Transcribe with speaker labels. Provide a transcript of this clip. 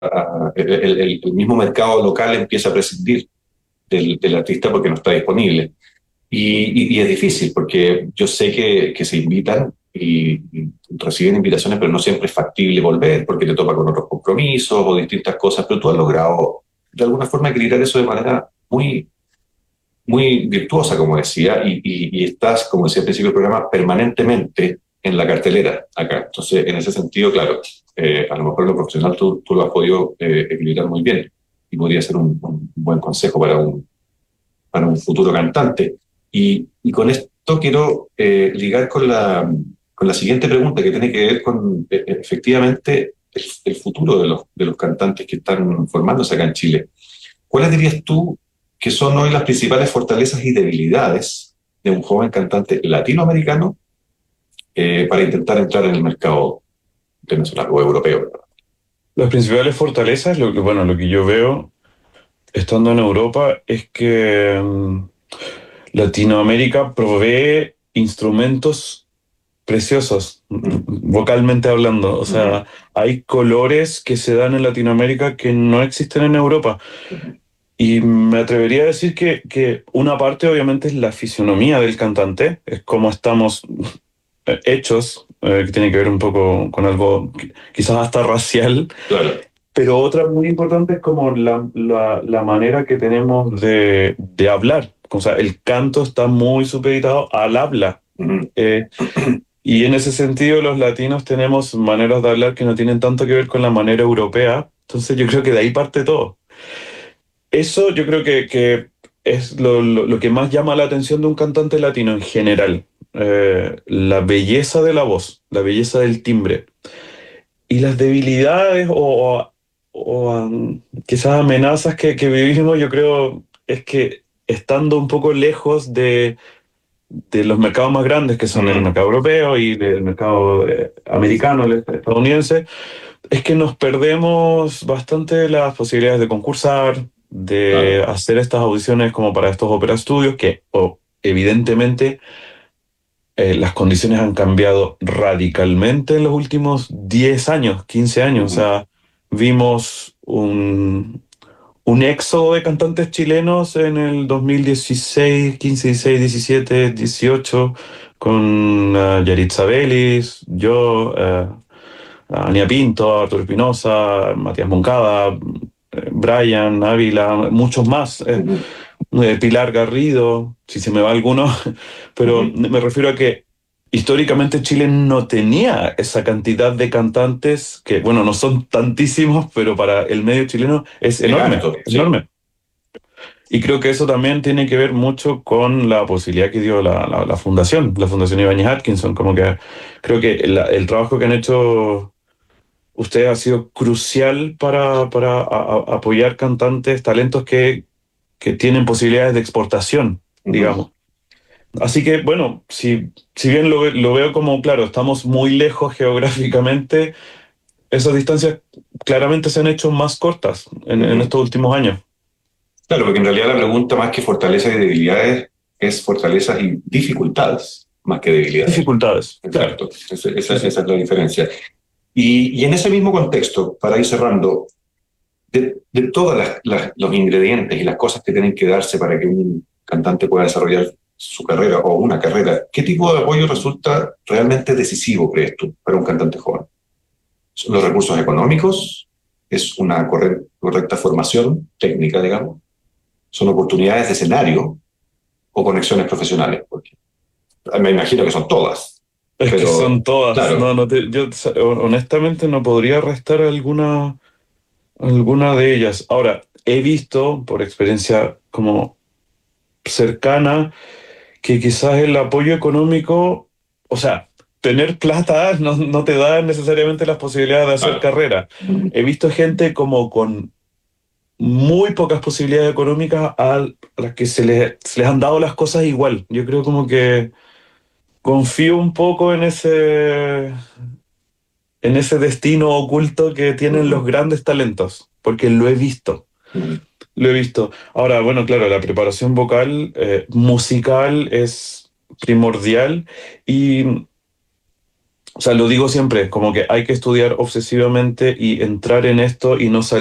Speaker 1: el mismo mercado local empieza a prescindir del artista porque no está disponible. Y es difícil porque yo sé que se invitan y reciben invitaciones, pero no siempre es factible volver porque te topa con otros compromisos o distintas cosas, pero tú has logrado de alguna forma equilibrar eso de manera muy virtuosa, como decía, y estás, como decía al principio del programa, permanentemente en la cartelera acá. Entonces, en ese sentido, claro, a lo mejor en lo profesional tú lo has podido equilibrar muy bien y podría ser un buen consejo para un futuro cantante. Y con esto quiero ligar con la siguiente pregunta que tiene que ver con efectivamente el futuro de los cantantes que están formándose acá en Chile. ¿Cuáles dirías tú que son hoy las principales fortalezas y debilidades de un joven cantante latinoamericano para intentar entrar en el mercado internacional o europeo?
Speaker 2: Las principales fortalezas, bueno, lo que yo veo estando en Europa es que Latinoamérica provee instrumentos preciosos,
Speaker 1: Mm.
Speaker 2: vocalmente hablando. O
Speaker 1: Mm.
Speaker 2: sea, hay colores que se dan en Latinoamérica que no existen en Europa.
Speaker 1: Mm.
Speaker 2: Y me atrevería a decir que una parte obviamente es la fisionomía del cantante, es cómo estamos hechos, que tiene que ver un poco con algo quizás hasta racial,
Speaker 1: Claro.
Speaker 2: pero otra muy importante es como la manera que tenemos de hablar. O sea, el canto está muy supeditado al habla.
Speaker 1: Mm.
Speaker 2: Eh, y en ese sentido los latinos tenemos maneras de hablar que no tienen tanto que ver con la manera europea. Entonces yo creo que de ahí parte todo. Eso yo creo que es lo que más llama la atención de un cantante latino en general. La belleza de la voz, la belleza del timbre. Y las debilidades quizás amenazas que vivimos, yo creo, es que estando un poco lejos de los mercados más grandes, que son el
Speaker 1: Mm.
Speaker 2: mercado europeo y el mercado americano, el estadounidense, es que nos perdemos bastante las posibilidades de concursar, de
Speaker 1: Claro.
Speaker 2: hacer estas audiciones como para estos Opera Studios, que evidentemente las condiciones han cambiado radicalmente en los últimos 10 años, 15 años. O
Speaker 1: Mm.
Speaker 2: sea, vimos un éxodo de cantantes chilenos en el 2016, 15, 16, 17, 18, con Yaritza Vélez, yo, Ania Pinto, Arturo Espinosa, Matías Moncada, Brian Ávila, muchos más,
Speaker 1: Mm.
Speaker 2: Pilar Garrido, si se me va alguno, pero
Speaker 1: Mm.
Speaker 2: me refiero a que históricamente Chile no tenía esa cantidad de cantantes que, bueno, no son tantísimos, pero para el medio chileno es
Speaker 1: Es
Speaker 2: enorme,
Speaker 1: harto, sí.
Speaker 2: enorme. Y creo que eso también tiene que ver mucho con la posibilidad que dio la Fundación Ibáñez Atkinson, como que creo que el trabajo que han hecho usted ha sido crucial para apoyar cantantes, talentos que tienen posibilidades de exportación,
Speaker 1: Ujú.
Speaker 2: digamos. Así que, bueno, si bien lo veo como, claro, estamos muy lejos geográficamente, esas distancias claramente se han hecho más cortas en
Speaker 1: Ujú.
Speaker 2: estos últimos años.
Speaker 1: Claro, porque en realidad la pregunta más que fortalezas y debilidades es fortalezas y dificultades más que debilidades.
Speaker 2: Dificultades, claro.
Speaker 1: Exacto,
Speaker 2: Sí,
Speaker 1: esa
Speaker 2: sí.
Speaker 1: es la diferencia. Y en ese mismo contexto, para ir cerrando, de todos los ingredientes y las cosas que tienen que darse para que un cantante pueda desarrollar su carrera o una carrera, ¿qué tipo de apoyo resulta realmente decisivo, crees tú, para un cantante joven? ¿Son los recursos económicos? ¿Es una correcta formación técnica, digamos? ¿Son oportunidades de escenario o conexiones profesionales? Porque me imagino que son todas,
Speaker 2: Es que son
Speaker 1: pero
Speaker 2: todas. No,
Speaker 1: claro.
Speaker 2: yo honestamente no podría restar alguna de ellas. Ahora, he visto por experiencia como cercana que quizás el apoyo económico, o sea, tener plata no te da necesariamente las posibilidades de hacer
Speaker 1: Claro.
Speaker 2: carrera. He visto gente como con muy pocas posibilidades económicas a las que se les han dado las cosas igual. Yo creo como que confío un poco en ese destino oculto que tienen los
Speaker 1: Ujú.
Speaker 2: grandes talentos, porque lo he visto.
Speaker 1: Ujú.
Speaker 2: Lo he visto. Ahora, bueno, claro, la preparación vocal, musical es primordial y O sea, lo digo siempre, como que hay que estudiar obsesivamente y entrar en esto y no salir